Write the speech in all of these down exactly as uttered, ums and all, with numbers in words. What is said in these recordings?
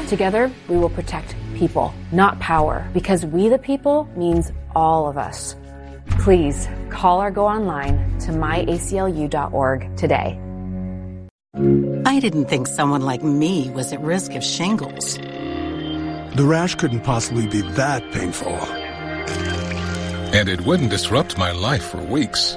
Together, we will protect people, not power, because we the people means all of us. Please call or go online to my A C L U dot org today. I didn't think someone like me was at risk of shingles. The rash couldn't possibly be that painful. And it wouldn't disrupt my life for weeks.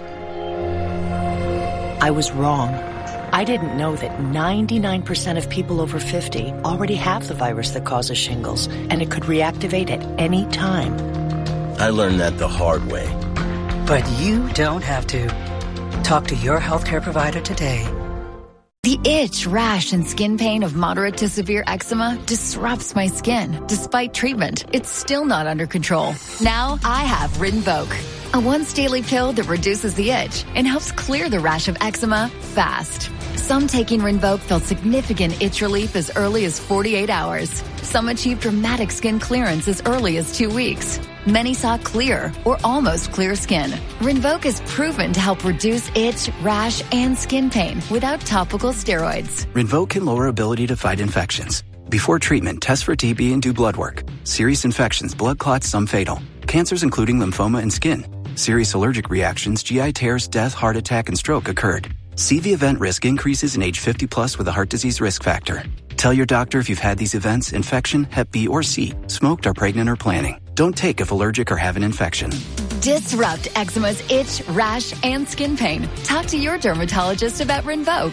I was wrong. I didn't know that ninety-nine percent of people over fifty already have the virus that causes shingles, and it could reactivate at any time. I learned that the hard way. But you don't have to. Talk to your healthcare provider today. The itch, rash, and skin pain of moderate to severe eczema disrupts my skin. Despite treatment, it's still not under control. Now I have Rinvoq, a once-daily pill that reduces the itch and helps clear the rash of eczema fast. Some taking Rinvoq felt significant itch relief as early as forty-eight hours. Some achieved dramatic skin clearance as early as two weeks. Many saw clear or almost clear skin. Rinvoq is proven to help reduce itch, rash, and skin pain without topical steroids. Rinvoq can lower ability to fight infections. Before treatment, test for T B and do blood work. Serious infections, blood clots, some fatal. Cancers including lymphoma and skin. Serious allergic reactions, G I tears, death, heart attack, and stroke occurred. C V event risk increases in age fifty plus with a heart disease risk factor. Tell your doctor if you've had these events, infection, hep B or C, smoked, are pregnant, or planning. Don't take if allergic or have an infection. Disrupt eczema's itch, rash, and skin pain. Talk to your dermatologist about Rinvoq.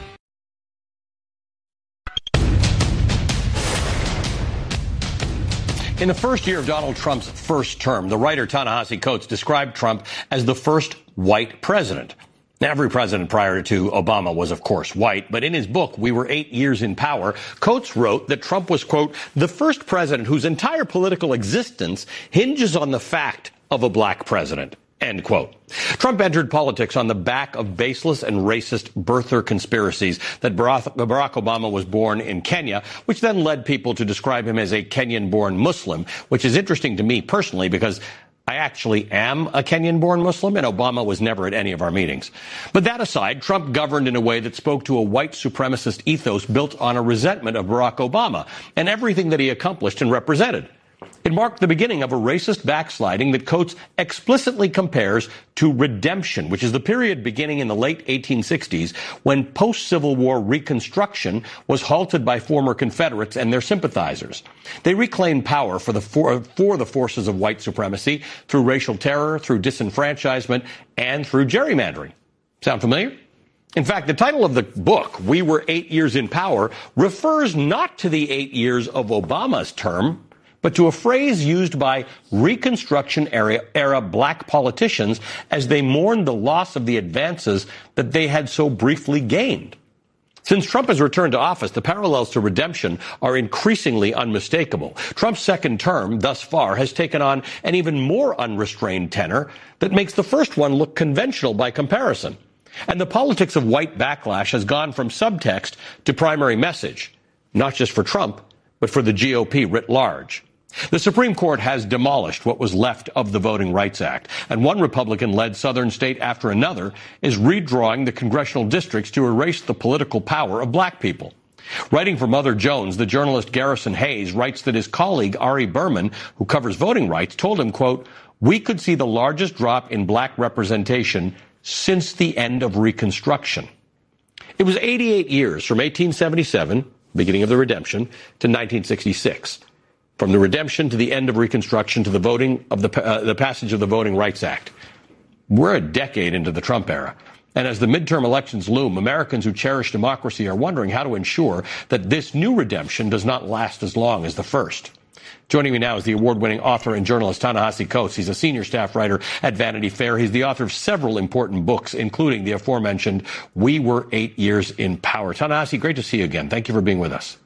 In the first year of Donald Trump's first term, the writer Ta-Nehisi Coates described Trump as the first white president. Now, every president prior to Obama was, of course, white, but in his book, We Were Eight Years in Power, Coates wrote that Trump was, quote, the first president whose entire political existence hinges on the fact of a black president, end quote. Trump entered politics on the back of baseless and racist birther conspiracies that Barack Obama was born in Kenya, which then led people to describe him as a Kenyan-born Muslim, which is interesting to me personally because I actually am a Kenyan-born Muslim, and Obama was never at any of our meetings. But that aside, Trump governed in a way that spoke to a white supremacist ethos built on a resentment of Barack Obama and everything that he accomplished and represented. It marked the beginning of a racist backsliding that Coates explicitly compares to redemption, which is the period beginning in the late eighteen sixties when post-Civil War Reconstruction was halted by former Confederates and their sympathizers. They reclaimed power for the, for, for the forces of white supremacy through racial terror, through disenfranchisement, and through gerrymandering. Sound familiar? In fact, the title of the book, We Were Eight Years in Power, refers not to the eight years of Obama's term, but to a phrase used by Reconstruction era, era black politicians as they mourned the loss of the advances that they had so briefly gained. Since Trump has returned to office, the parallels to redemption are increasingly unmistakable. Trump's second term, thus far, has taken on an even more unrestrained tenor that makes the first one look conventional by comparison. And the politics of white backlash has gone from subtext to primary message, not just for Trump, but for the G O P writ large. The Supreme Court has demolished what was left of the Voting Rights Act, and one Republican-led southern state after another is redrawing the congressional districts to erase the political power of black people. Writing for Mother Jones, the journalist Garrison Hayes writes that his colleague Ari Berman, who covers voting rights, told him, quote, we could see the largest drop in black representation since the end of Reconstruction. It was eighty-eight years from eighteen seventy-seven, beginning of the redemption, to nineteen sixty-six. From the redemption to the end of Reconstruction to the voting of the, uh, the passage of the Voting Rights Act. We're a decade into the Trump era. And as the midterm elections loom, Americans who cherish democracy are wondering how to ensure that this new redemption does not last as long as the first. Joining me now is the award-winning author and journalist Ta-Nehisi Coates. He's a senior staff writer at Vanity Fair. He's the author of several important books, including the aforementioned We Were Eight Years in Power. Ta-Nehisi, great to see you again. Thank you for being with us.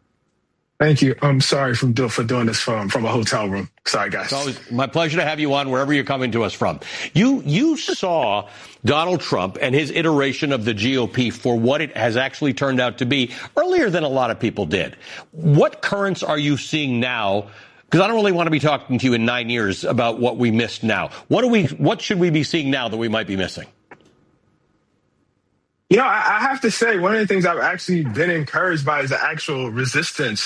Thank you. I'm sorry from do, for doing this from, from a hotel room. Sorry, guys. It's always my pleasure to have you on wherever you're coming to us from. You you saw Donald Trump and his iteration of the G O P for what it has actually turned out to be earlier than a lot of people did. What currents are you seeing now? Because I don't really want to be talking to you in nine years about what we missed now. What do we? What should we be seeing now that we might be missing? You know, I, I have to say, one of the things I've actually been encouraged by is the actual resistance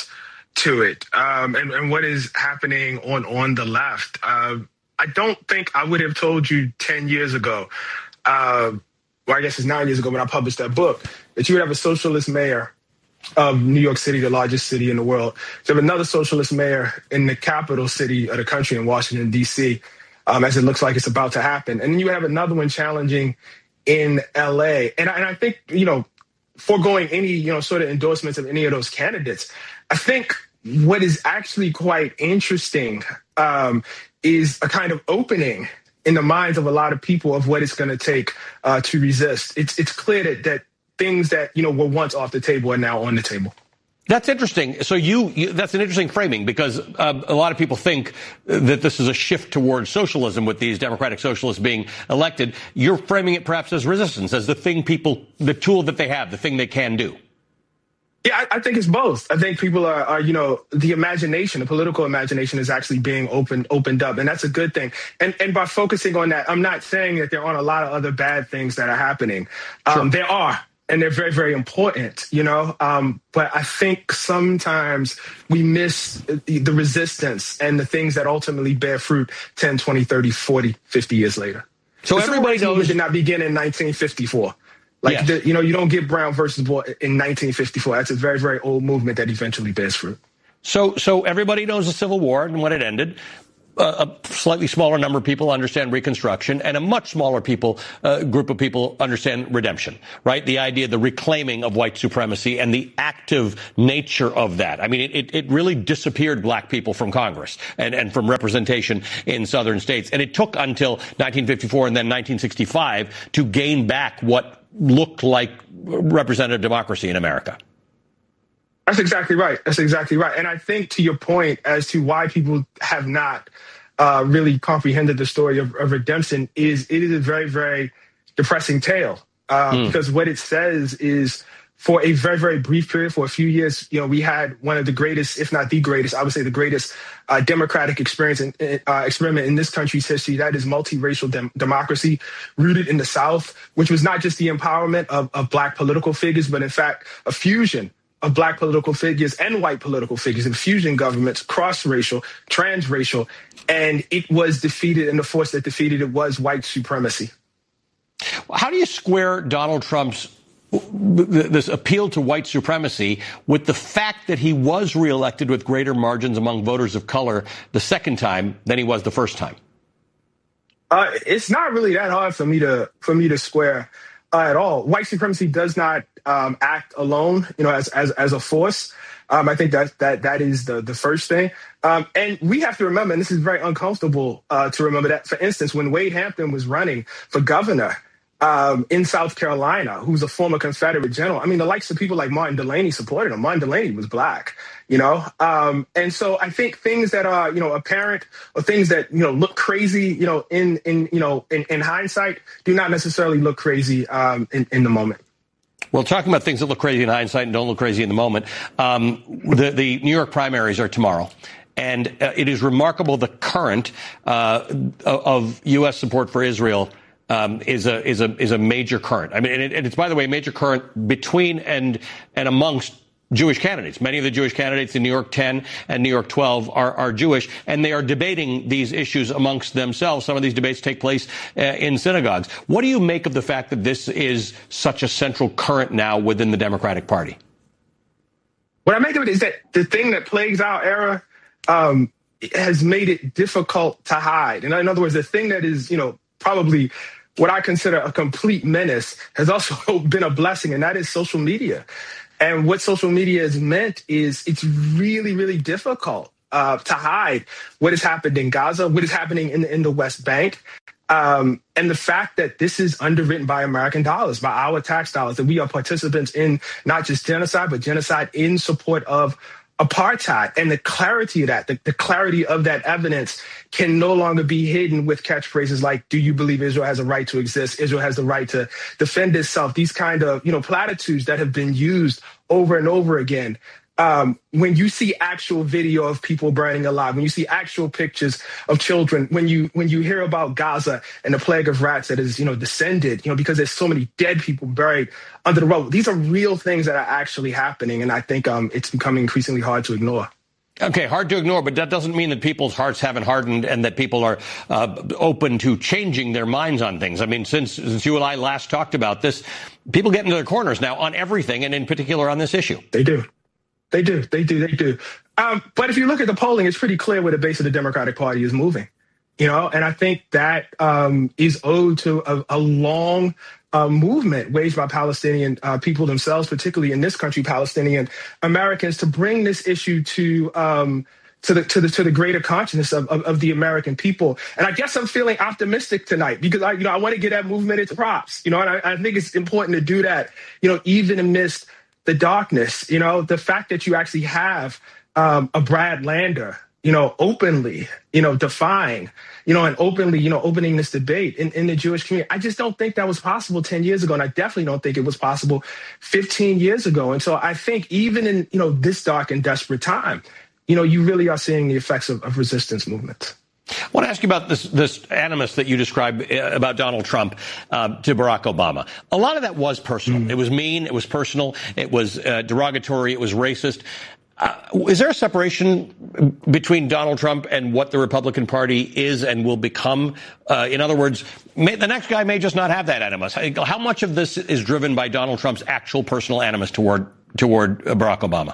to it, um, and, and what is happening on, on the left. Uh, I don't think I would have told you ten years ago, uh, well, I guess it's nine years ago when I published that book, that you would have a socialist mayor of New York City, the largest city in the world. You have another socialist mayor in the capital city of the country in Washington, D C, um, as it looks like it's about to happen. And then you have another one challenging in L A. And I, and I think, you know, foregoing any, you know, sort of endorsements of any of those candidates, I think what is actually quite interesting um, is a kind of opening in the minds of a lot of people of what it's going to take uh, to resist. It's it's clear that, that things that, you know, were once off the table are now on the table. That's interesting. So you, you that's an interesting framing, because uh, a lot of people think that this is a shift towards socialism with these democratic socialists being elected. You're framing it perhaps as resistance, as the thing people, the tool that they have, the thing they can do. Yeah, I, I think it's both. I think people are, are, you know, the imagination, the political imagination is actually being opened opened up. And that's a good thing. And and by focusing on that, I'm not saying that there aren't a lot of other bad things that are happening. Um, sure. There are. And they're very, very important, you know. Um, but I think sometimes we miss the resistance and the things that ultimately bear fruit ten, twenty, thirty, forty, fifty years later. So the everybody knows it did not begin in nineteen fifty-four. Like, yes. the, you know, you don't get Brown versus Board in nineteen fifty-four. That's a very, very old movement that eventually bears fruit. So, so everybody knows the Civil War and when it ended. Uh, a slightly smaller number of people understand Reconstruction, and a much smaller people uh, group of people understand redemption, right? The idea, the reclaiming of white supremacy and the active nature of that. I mean, it, it really disappeared black people from Congress and, and from representation in southern states. And it took until nineteen fifty-four and then nineteen sixty-five to gain back what looked like representative democracy in America. That's exactly right. That's exactly right. And I think to your point as to why people have not uh, really comprehended the story of, of redemption is it is a very, very depressing tale uh, mm. because what it says is for a very, very brief period, for a few years, you know, we had one of the greatest, if not the greatest, I would say the greatest uh, democratic experience in, uh, experiment in this country's history. That is multiracial dem- democracy rooted in the South, which was not just the empowerment of, of black political figures, but in fact, a fusion of black political figures and white political figures in fusion governments, cross-racial, transracial, and it was defeated, and the force that defeated it was white supremacy. How do you square Donald Trump's this appeal to white supremacy with the fact that he was reelected with greater margins among voters of color the second time than he was the first time? Uh, it's not really that hard for me to for me to square uh, at all. White supremacy does not um, act alone, you know, as as as a force. Um, I think that that that is the the first thing. Um, and we have to remember, and this is very uncomfortable uh, to remember, that, for instance, when Wade Hampton was running for governor um, in South Carolina, who's a former Confederate general, I mean, the likes of people like Martin Delaney supported him. Martin Delaney was black, you know. Um, and so I think things that are, you know, apparent or things that, you know, look crazy, you know, in, in you know, in, in hindsight do not necessarily look crazy um, in, in the moment. Well, talking about things that look crazy in hindsight and don't look crazy in the moment, um, the, the New York primaries are tomorrow. And uh, it is remarkable the current uh, of U S support for Israel um, is a is a is a major current. I mean, and, it, and it's, by the way, a major current between and and amongst Jewish candidates. Many of the Jewish candidates in New York ten and New York twelve are, are Jewish, and they are debating these issues amongst themselves. Some of these debates take place uh, in synagogues. What do you make of the fact that this is such a central current now within the Democratic Party? What I make of it is that the thing that plagues our era um, has made it difficult to hide. And in other words, the thing that is, you know, probably what I consider a complete menace has also been a blessing, and that is social media. And what social media has meant is it's really, really difficult uh, to hide what has happened in Gaza, what is happening in the, in the West Bank, um, and the fact that this is underwritten by American dollars, by our tax dollars, that we are participants in not just genocide, but genocide in support of apartheid. And the clarity of that, the, the clarity of that evidence can no longer be hidden with catchphrases like, do you believe Israel has a right to exist? Israel has the right to defend itself. These kind of, you know, platitudes that have been used over and over again. Um, when you see actual video of people burning alive, when you see actual pictures of children, when you when you hear about Gaza and the plague of rats that is, you know, descended, you know, because there's so many dead people buried under the rubble. These are real things that are actually happening, and I think um, it's becoming increasingly hard to ignore. Okay, hard to ignore, but that doesn't mean that people's hearts haven't hardened and that people are uh, open to changing their minds on things. I mean, since, since you and I last talked about this, people get into their corners now on everything, and in particular on this issue. They do. They do. They do. They do. Um, but if you look at the polling, it's pretty clear where the base of the Democratic Party is moving. You know, and I think that um, is owed to a, a long uh, movement waged by Palestinian uh, people themselves, particularly in this country, Palestinian Americans, to bring this issue to um, to the to the to the greater consciousness of, of, of the American people. And I guess I'm feeling optimistic tonight because I, you know, I want to give that movement its props. You know, and I, I think it's important to do that. You know, even amidst the darkness. You know, the fact that you actually have um, a Brad Lander, you know, openly, you know, defying, you know, and openly, you know, opening this debate in, in the Jewish community. I just don't think that was possible ten years ago. And I definitely don't think it was possible fifteen years ago. And so I think even in, you know, this dark and desperate time, you know, you really are seeing the effects of, of resistance movements. I want to ask you about this, this animus that you described about Donald Trump uh, to Barack Obama. A lot of that was personal. Mm. It was mean. It was personal. It was uh, derogatory. It was racist. Uh, is there a separation between Donald Trump and what the Republican Party is and will become? Uh, in other words, may, the next guy may just not have that animus. How much of this is driven by Donald Trump's actual personal animus toward toward Barack Obama?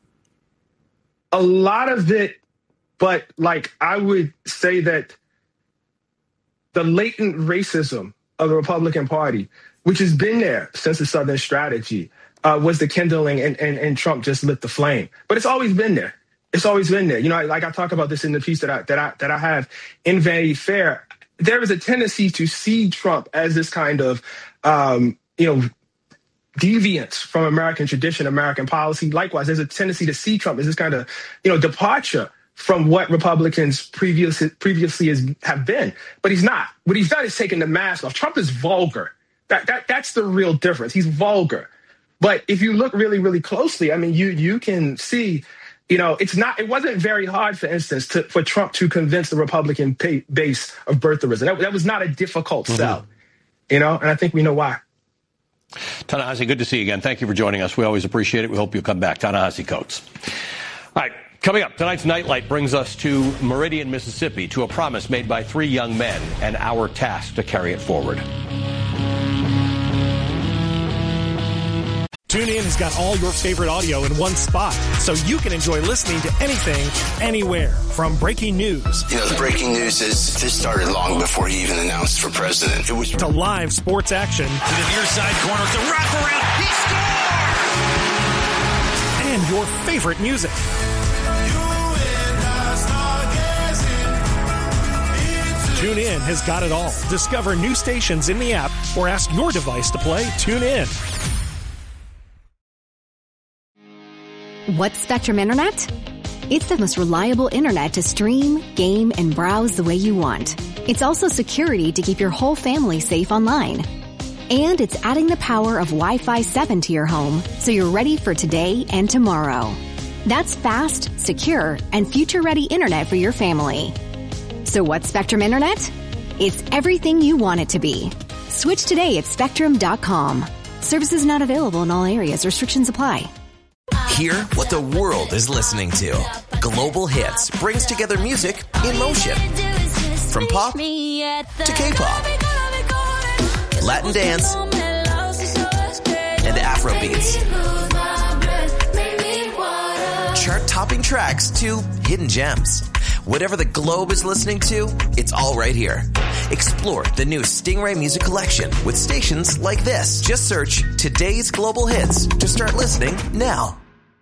A lot of it, but like I would say that the latent racism of the Republican Party, which has been there since the Southern strategy, Uh, was the kindling, and, and, and Trump just lit the flame. But it's always been there. It's always been there. You know, like I talk about this in the piece that I that I that I have in Vanity Fair. There is a tendency to see Trump as this kind of, um, you know, deviance from American tradition, American policy. Likewise, there's a tendency to see Trump as this kind of, you know, departure from what Republicans previous, previously has, have been. But he's not. What he's done is taken the mask off. Trump is vulgar. That that that's the real difference. He's vulgar. But if you look really, really closely, I mean, you you can see, you know, it's not, it wasn't very hard, for instance, to, for Trump to convince the Republican pay, base of birtherism. That, that was not a difficult sell, mm-hmm. you know, and I think we know why. Ta-Nehisi, good to see you again. Thank you for joining us. We always appreciate it. We hope you'll come back. Ta-Nehisi Coates. All right. Coming up, tonight's Nightlight brings us to Meridian, Mississippi, to a promise made by three young men and our task to carry it forward. TuneIn has got all your favorite audio in one spot, so you can enjoy listening to anything, anywhere. From breaking news. You know, the breaking news is this started long before he even announced for president. It was to live sports action. To the near side corner, the wraparound, he scores! And your favorite music. TuneIn has got it all. Discover new stations in the app or ask your device to play TuneIn. What's Spectrum Internet? It's the most reliable internet to stream, game, and browse the way you want. It's also security to keep your whole family safe online. And it's adding the power of Wi-Fi seven to your home so you're ready for today and tomorrow. That's fast, secure, and future-ready internet for your family. So what's Spectrum Internet? It's everything you want it to be. Switch today at spectrum dot com. Services not available in all areas. Restrictions apply. Hear what the world is listening to. Global Hits brings together music in motion. From pop to K-pop, Latin dance, and Afrobeats. Chart-topping tracks to hidden gems. Whatever the globe is listening to, it's all right here. Explore the new Stingray Music Collection with stations like this. Just search Today's Global Hits to start listening now.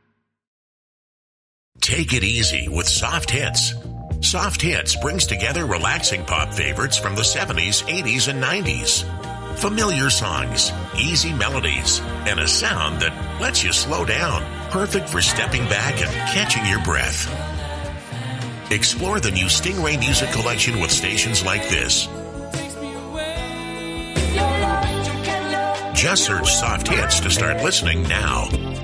Take it easy with Soft Hits. Soft Hits brings together relaxing pop favorites from the seventies, eighties, and nineties. Familiar songs, easy melodies, and a sound that lets you slow down. Perfect for stepping back and catching your breath. Explore the new Stingray Music Collection with stations like this. Just search Soft Hits to start listening now.